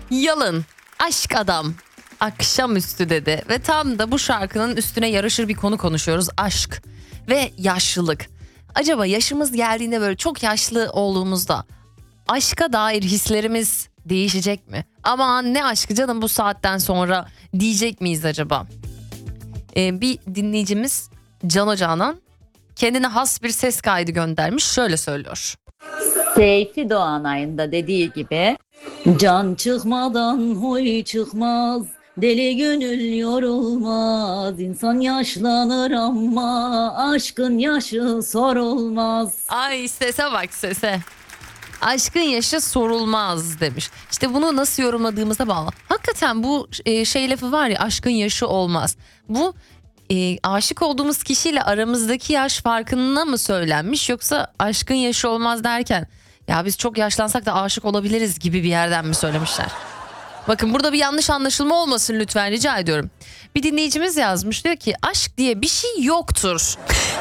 Yalın, aşk adam, akşamüstü dedi ve tam da bu şarkının üstüne yarışır bir konu konuşuyoruz. Aşk ve yaşlılık. Acaba yaşımız geldiğinde böyle çok yaşlı olduğumuzda aşka dair hislerimiz değişecek mi? Aman ne aşkı canım bu saatten sonra diyecek miyiz acaba? Bir dinleyicimiz Can Canan kendine has bir ses kaydı göndermiş, şöyle söylüyor. Seyfi Doğanay'ın dediği gibi can çıkmadan huy çıkmaz, deli gönül yorulmaz, insan yaşlanır ama aşkın yaşı sorulmaz. Ay sese bak sese. Aşkın yaşı sorulmaz demiş. İşte bunu nasıl yorumladığımıza bağlı. Hakikaten bu şey lafı var ya, aşkın yaşı olmaz. Bu aşık olduğumuz kişiyle aramızdaki yaş farkına mı söylenmiş, yoksa aşkın yaşı olmaz derken ya biz çok yaşlansak da aşık olabiliriz gibi bir yerden mi söylemişler? Bakın burada bir yanlış anlaşılma olmasın lütfen, rica ediyorum. Bir dinleyicimiz yazmış, diyor ki aşk diye bir şey yoktur.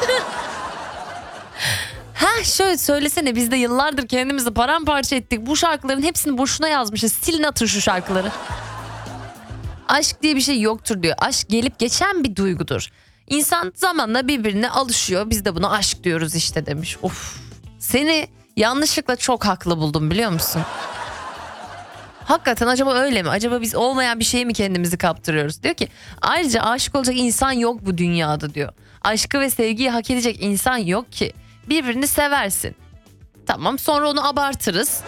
Ha şöyle söylesene, biz de yıllardır kendimizi paramparça ettik. Bu şarkıların hepsini boşuna yazmışız. Silin atın şu şarkıları. Aşk diye bir şey yoktur diyor. Aşk gelip geçen bir duygudur. İnsan zamanla birbirine alışıyor. Biz de buna aşk diyoruz işte demiş. Of. Seni yanlışlıkla çok haklı buldum biliyor musun? Hakikaten acaba öyle mi? Acaba biz olmayan bir şeye mi kendimizi kaptırıyoruz? Diyor ki ayrıca aşık olacak insan yok bu dünyada diyor. Aşkı ve sevgiyi hak edecek insan yok ki. Birbirini seversin. Tamam, sonra onu abartırız.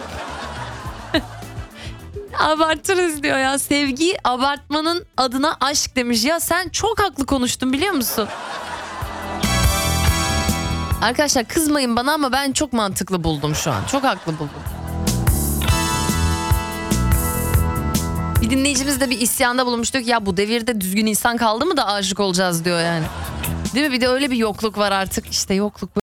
Abartırız diyor ya. Sevgi abartmanın adına aşk demiş. Ya sen çok haklı konuştun biliyor musun? Arkadaşlar kızmayın bana ama ben çok mantıklı buldum şu an. Çok haklı buldum. Bir dinleyicimiz de bir isyanda bulunmuş, diyor ki ya bu devirde düzgün insan kaldı mı da aşık olacağız diyor yani. Değil mi? Bir de öyle bir yokluk var artık. İşte yokluk